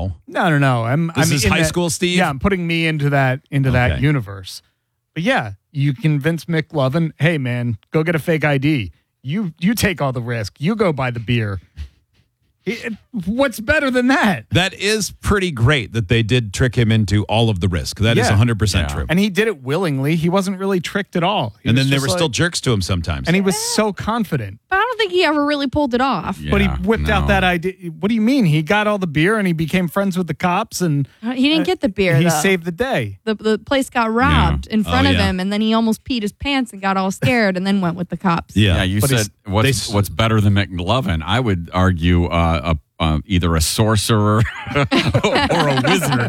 No. This is high school, Steve? Yeah, I'm putting me into that universe. But yeah, you convince McLovin, hey, man, go get a fake ID. You take all the risk. You go buy the beer. What's better than that? That is pretty great that they did trick him into all of the risk. That is 100% true. And he did it willingly. He wasn't really tricked at all. And then they were still jerks to him sometimes. And he was so confident. But I don't think he ever really pulled it off. But he whipped out that idea. What do you mean? He got all the beer and he became friends with the cops. And he didn't get the beer, He though. saved the day. The place got robbed in front of him, and then he almost peed his pants and got all scared and then went with the cops. Yeah, you said what's better than McLovin? I would argue either a sorcerer or a wizard.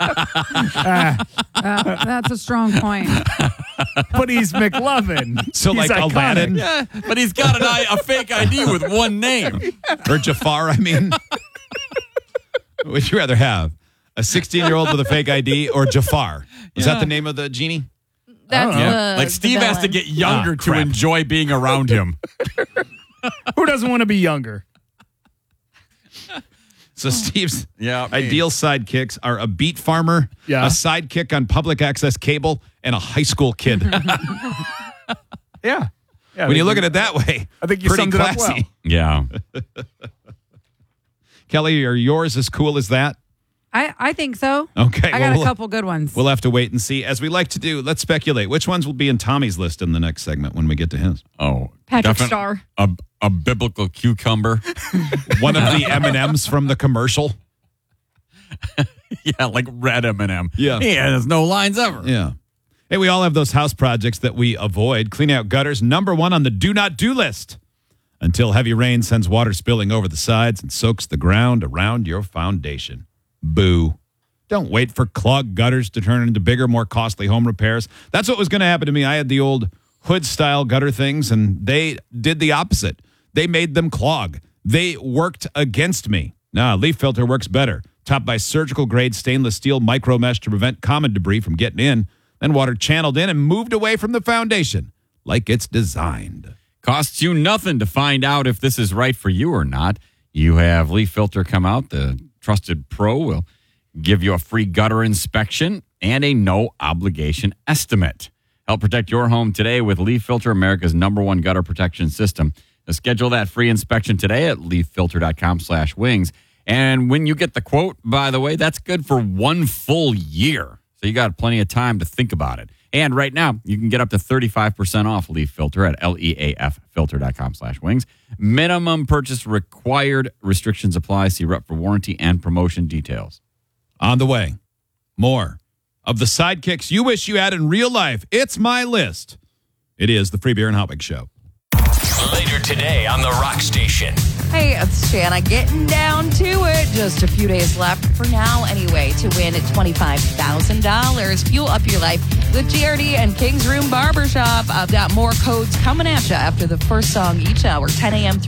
That's a strong point. But he's McLovin. So he's like iconic. Aladdin? Yeah, but he's got a fake ID with one name. Or Jafar, I mean. What would you rather have? A 16-year-old with a fake ID or Jafar? Is that the name of the genie? That's like Steve has to get younger to enjoy being around him. Who doesn't want to be younger? So Steve's ideal sidekicks are a beet farmer, a sidekick on public access cable, and a high school kid. Yeah. When you look at it that way, I think you pretty summed it up classy. well. Yeah. Kelly, are yours as cool as that? I think so. Okay. I got a couple good ones. We'll have to wait and see. As we like to do, let's speculate. Which ones will be in Tommy's list in the next segment when we get to his? Oh, Patrick Starr. A biblical cucumber. One of the M&Ms from the commercial. Yeah, like red M&M. Yeah. There's no lines ever. Yeah. Hey, we all have those house projects that we avoid. Cleaning out gutters, number one on the do not do list. Until heavy rain sends water spilling over the sides and soaks the ground around your foundation. Boo. Don't wait for clogged gutters to turn into bigger, more costly home repairs. That's what was going to happen to me. I had the old hood-style gutter things, and they did the opposite. They made them clog. They worked against me. Leaf Filter works better. Topped by surgical-grade stainless steel micro mesh to prevent common debris from getting in. Then water channeled in and moved away from the foundation like it's designed. Costs you nothing to find out if this is right for you or not. You have Leaf Filter come out. The trusted pro will give you a free gutter inspection and a no-obligation estimate. Help protect your home today with Leaf Filter, America's #1 gutter protection system. Now schedule that free inspection today at leaffilter.com/wings. And when you get the quote, by the way, that's good for 1 full year. So you got plenty of time to think about it. And right now, you can get up to 35% off Leaf Filter at leaffilter.com/wings. Minimum purchase required. Restrictions apply. See rep for warranty and promotion details. On the way, more of the sidekicks you wish you had in real life. It's my list. It is the Free Beer and Hot Wings Show. Later today on the Rock Station. Hey, it's Shanna getting down to it. Just a few days left for now anyway to win $25,000. Fuel up your life with GRD and King's Room Barbershop. I've got more codes coming at you after the first song each hour, 10 a.m.